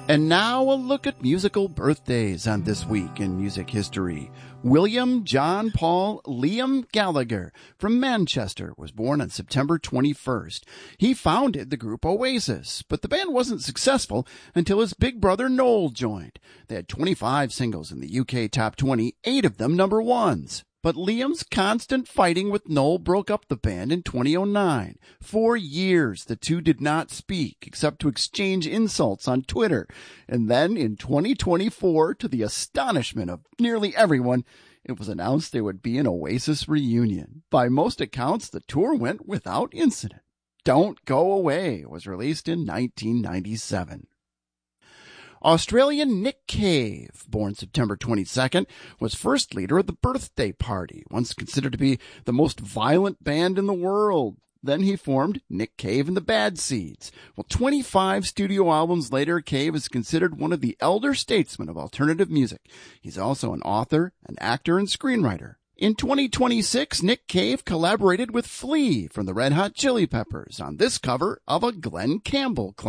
And now a look at musical birthdays on This Week in Music History. William John Paul Liam Gallagher from Manchester was born on September 21st. He founded the group Oasis, but the band wasn't successful until his big brother Noel joined. They had 25 singles in the UK Top 20, 8 of them number ones. But Liam's constant fighting with Noel broke up the band in 2009. 4 years the two did not speak except to exchange insults on Twitter. And then in 2024, to the astonishment of nearly everyone, it was announced there would be an Oasis reunion. By most accounts, the tour went without incident. Don't Go Away was released in 1997. Australian Nick Cave, born September 22nd, was first leader of the Birthday Party, once considered to be the most violent band in the world. Then he formed Nick Cave and the Bad Seeds. Well, 25 studio albums later, Cave is considered one of the elder statesmen of alternative music. He's also an author, an actor, and screenwriter. In 2026, Nick Cave collaborated with Flea from the Red Hot Chili Peppers on this cover of a Glen Campbell classic.